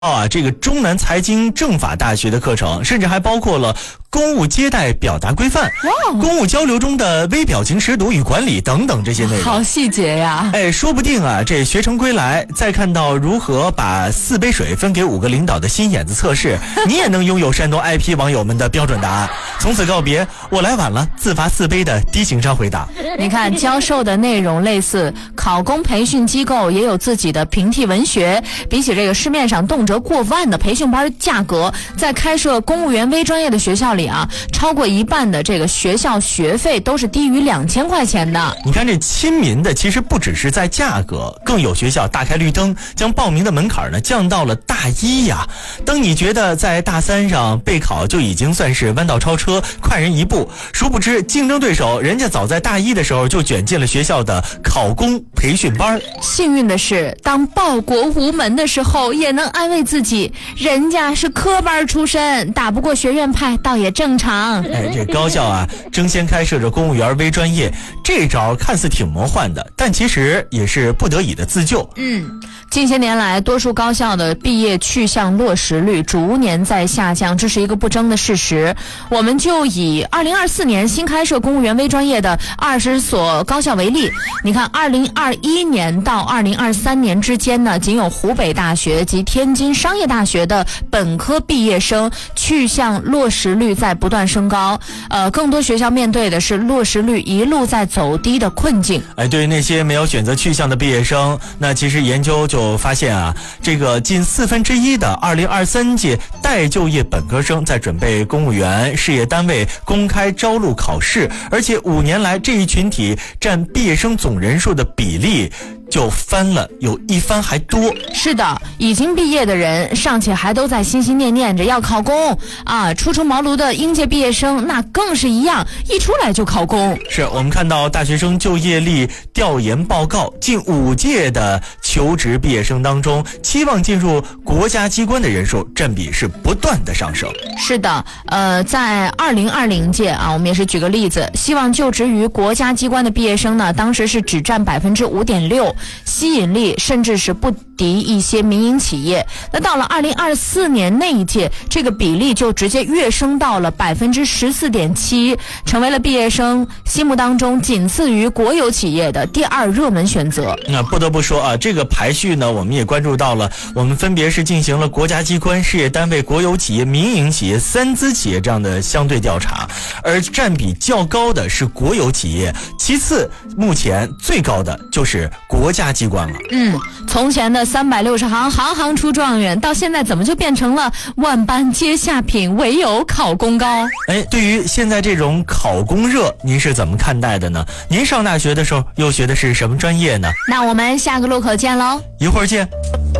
这个中南财经政法大学的课程，甚至还包括了公务接待表达规范、公务交流中的微表情识读与管理等等这些内容。 好细节呀！ 说不定这学成归来，再看到如何把4杯水分给5个领导的心眼子测试，你也能拥有山东 IP 网友们的标准答案。从此告别我来晚了自罚4杯的低情商回答。 你看，教授的内容类似，考公培训机构也有自己的平替文学。比起这个市面上动辄过万的培训班价格，在开设公务员微专业的学校里超过一半的这个学校学费都是低于2000块钱的。 你看这亲民的，其实不只是在价格，更有学校大开绿灯，将报名的门槛呢降到了大1呀。当你觉得在大3上备考就已经算是弯道超车，快人一步，殊不知竞争对手人家早在大1的时候就卷进了学校的考公培训班。 幸运的是，当报国无门的时候，也能安慰自己，人家是科班出身，打不过学院派倒也正常。 这高校争先开设着公务员微专业，这招看似挺魔幻的，但其实也是不得已的自救。 近些年来，多数高校的毕业去向落实率逐年在下降，这是一个不争的事实。我们就以2024年新开设公务员微专业的20所高校为例，你看2021年到2023年之间呢，仅有湖北大学及天津商业大学的本科毕业生去向落实率在不断升高，更多学校面对的是落实率一路在走低的困境。 对于那些没有选择去向的毕业生，那其实研究就发现这个近1/4的2023届待就业本科生在准备公务员事业单位公开招录考试，而且5年来这一群体占毕业生总人数的比例就翻了，有1番还多。 是的，已经毕业的人尚且还都在心心念念着要考公初出茅庐的应届毕业生那更是一样，一出来就考公。 是我们看到大学生就业力调研报告，近5届的求职毕业生当中，期望进入国家机关的人数占比是不断的上升。 是的，在2020届我们也是举个例子，希望就职于国家机关的毕业生呢，当时是只占5.6%，吸引力甚至是不敌一些民营企业。那到了2024年那一届，这个比例就直接跃升到了14.7%，成为了毕业生心目当中仅次于国有企业的第2热门选择。 那不得不说这个排序呢，我们也关注到了，我们分别是进行了国家机关、事业单位、国有企业、民营企业、3资企业这样的相对调查，而占比较高的是国有企业，其次目前最高的就是国家机关了。 从前的360行，行行出状元，到现在怎么就变成了万般皆下品，唯有考公高？ 对于现在这种考公热，您是怎么看待的呢？您上大学的时候又学的是什么专业呢？ 那我们下个路口见喽， 一会儿见。